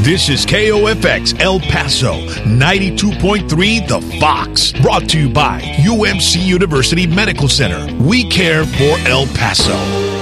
This is KOFX El Paso, 92.3 The Fox. Brought to you by UMC University Medical Center. We care for El Paso.